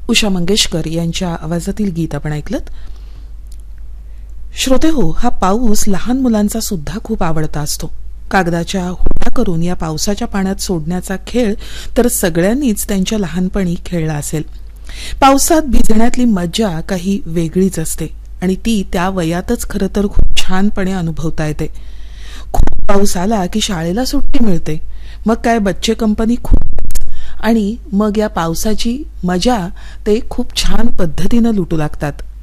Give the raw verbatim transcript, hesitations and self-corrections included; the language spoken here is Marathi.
उषा मंगेशकर यांच्या आवाजातील गीत आपण ऐकलत. श्रोते हो, हा पाऊस लहान मुलांचा सुद्धा खूप आवडता असतो. कागदाच्या होड्या करून या पावसाच्या पाण्यात सोडण्याचा खेळ तर सगळ्यांनीच त्यांच्या लहानपणी खेळला असेल. पावसात भिजण्यातली मजा काही वेगळीच असते आणि ती त्या वयातच खरं तर खूप छानपणे अनुभवता येते. खूप पाऊस आला की शाळेला सुट्टी मिळते, मग काय बच्चे कंपनी खूप, आणि मग या पावसाची मजा ते खूप छान पद्धतीनं लुटू लागतात.